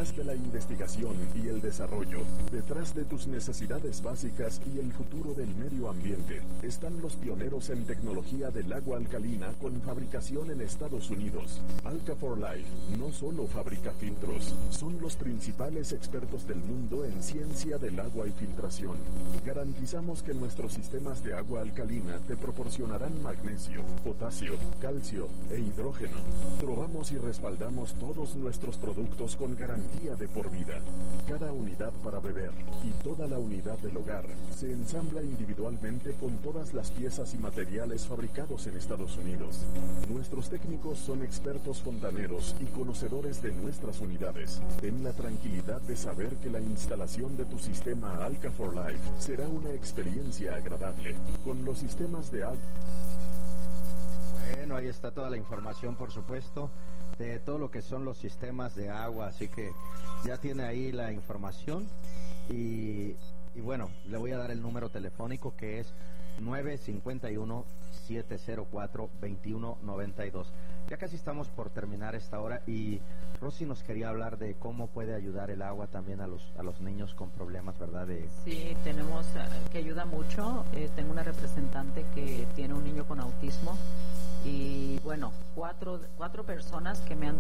Detrás de la investigación y el desarrollo, detrás de tus necesidades básicas y el futuro del medio ambiente, están los pioneros en tecnología del agua alcalina con fabricación en Estados Unidos. Alka4Life no solo fabrica filtros, son los principales expertos del mundo en ciencia del agua y filtración. Garantizamos que nuestros sistemas de agua alcalina te proporcionarán magnesio, potasio, calcio e hidrógeno. Probamos y respaldamos todos nuestros productos con garantía de por vida. Cada unidad para beber y toda la unidad del hogar se ensambla individualmente con todas las piezas y materiales fabricados en Estados Unidos. Nuestros técnicos son expertos fontaneros y conocedores de nuestras unidades. Ten la tranquilidad de saber que la instalación de tu sistema Alka4Life será una experiencia agradable. Con los sistemas de Bueno, ahí está toda la información, por supuesto, de todo lo que son los sistemas de agua, así que ya tiene ahí la información y bueno, le voy a dar el número telefónico que es 951-704-2192. Ya casi estamos por terminar esta hora y Rosy nos quería hablar de cómo puede ayudar el agua también a los niños con problemas, ¿verdad? Sí, tenemos que ayuda mucho. Tengo una representante que tiene un niño con autismo y bueno, cuatro personas que me han